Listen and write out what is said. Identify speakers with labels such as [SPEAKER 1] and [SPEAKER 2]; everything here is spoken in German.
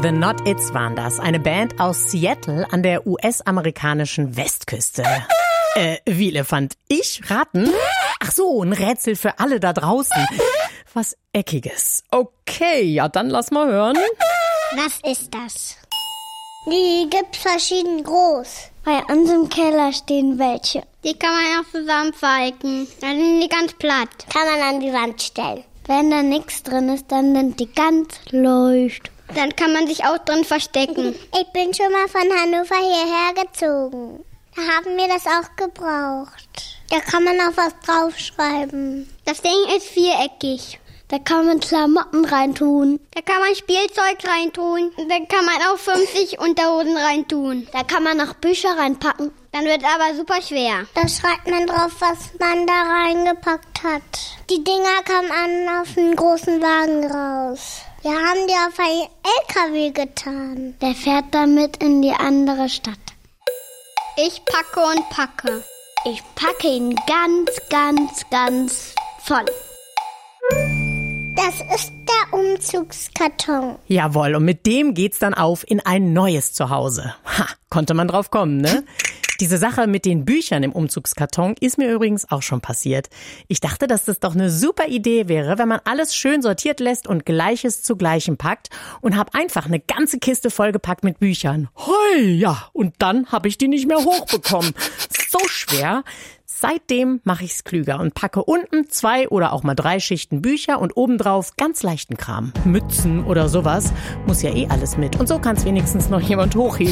[SPEAKER 1] The Not It's waren das. Eine Band aus Seattle an der US-amerikanischen Westküste. Wie Elefant? Ich raten? Ach so, ein Rätsel für alle da draußen. Was Eckiges. Okay, ja, dann lass mal hören.
[SPEAKER 2] Was ist das? Die gibt's verschieden groß. Bei uns im Keller stehen welche. Die kann man auch zusammenfalten. Dann sind die ganz platt. Kann man an die Wand stellen. Wenn da nichts drin ist, dann sind die ganz leicht. Dann kann man sich auch drin verstecken. Ich bin schon mal von Hannover hierher gezogen. Da haben wir das auch gebraucht. Da kann man auch was draufschreiben. Das Ding ist viereckig. Da kann man Klamotten reintun. Da kann man Spielzeug reintun. Da kann man auch 50 Unterhosen reintun. Da kann man noch Bücher reinpacken. Dann wird aber super schwer. Da schreibt man drauf, was man da reingepackt hat. Die Dinger kamen auf einen großen Wagen raus. Wir haben die auf einen LKW getan. Der fährt damit in die andere Stadt. Ich packe und packe. Ich packe ihn ganz, ganz, ganz voll. Das ist der Umzugskarton.
[SPEAKER 1] Jawohl, und mit dem geht's dann auf in ein neues Zuhause. Ha, konnte man drauf kommen, ne? Diese Sache mit den Büchern im Umzugskarton ist mir übrigens auch schon passiert. Ich dachte, dass das doch eine super Idee wäre, wenn man alles schön sortiert lässt und Gleiches zu Gleichem packt und habe einfach eine ganze Kiste vollgepackt mit Büchern. Hoi, ja, und dann habe ich die nicht mehr hochbekommen. So schwer. Seitdem mache ich's klüger und packe unten 2 oder auch mal 3 Schichten Bücher und obendrauf ganz leichten Kram. Mützen oder sowas muss ja eh alles mit. Und so kann's wenigstens noch jemand hochheben.